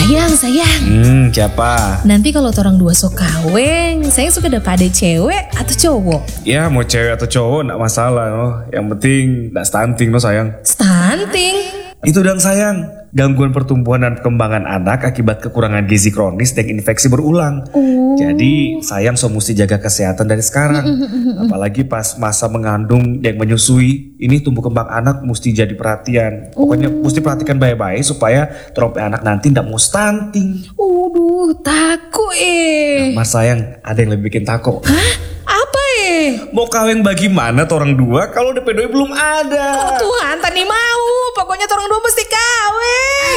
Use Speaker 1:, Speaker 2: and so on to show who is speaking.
Speaker 1: Sayang.
Speaker 2: Siapa?
Speaker 1: Nanti kalau orang dua sok kaweng, sayang suka dapat ada cewek atau cowok?
Speaker 2: Ya mau cewek atau cowok gak masalah no. Yang penting gak stunting no sayang.
Speaker 1: Stunting?
Speaker 2: Itu dong sayang, gangguan pertumbuhan dan perkembangan anak akibat kekurangan gizi kronis dan infeksi berulang. Jadi sayang mesti jaga kesehatan dari sekarang. Apalagi pas masa mengandung dan menyusui, ini tumbuh kembang anak mesti jadi perhatian. Pokoknya mesti perhatikan baik-baik supaya trompe anak nanti tidak mau stunting.
Speaker 1: Takut
Speaker 2: Mas sayang, ada yang lebih bikin takut.
Speaker 1: Hah? Apa
Speaker 2: Mau kawin bagaimana orang dua kalau DP doi belum ada?
Speaker 1: Tuhan, tani mau. Pokoknya orang dua mesti kawin.